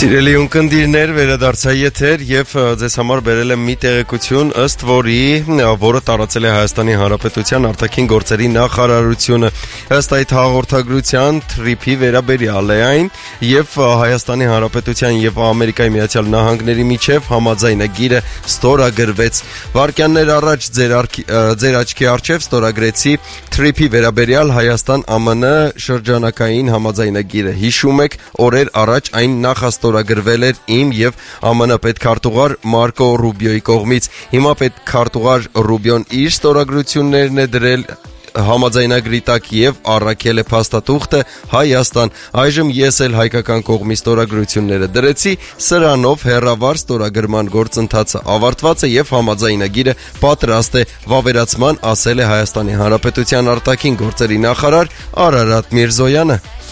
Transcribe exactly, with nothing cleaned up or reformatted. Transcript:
Սիրելի ունկնդիրներ, վերադարձա եթեր եւ ձեզ համար բերել եմ մի տեղեկություն, ըստ որի, որը տարածել է Հայաստանի Հանրապետության արտաքին գործերի նախարարությունը։ Ըստ այդ հաղորդագրության թրիփի վերաբերյալ է այն եւ Հայաստանի Հանրապետության եւ Ամերիկայի Միացյալ Նահանգների միջև համաձայնագիրը ստորագրվեց։ Վարկյաններ առաջ ձեր ձեր աչքի առջև ստորագրեցի թրիփի վերաբերյալ Հայաստան-ԱՄՆ շրջանակային համաձայնագիրը։ Հիշում եք, օրեր առաջ այն նախաստորագրվել էր իմ եւ ԱՄՆ պետքարտուղար Մարկո Ռուբիոյի կողմից։ Հիմա պետքարտուղար Ռուբիոն իր ստորագրություններն է դրել համաձայնագրի տակ եւ առաքել է փաստաթուղթը Հայաստան։ Այժմ ես էլ հայկական կողմի ստորագրությունները դրեցի, սրանով հերավար ստորագրման գործընթացը ավարտված է եւ համաձայնագիրը պատրաստ է, վավերացման ասել է Հայաստանի Հանրապետության արտաքին գործերի նախարար Արարատ Միրզոյանը։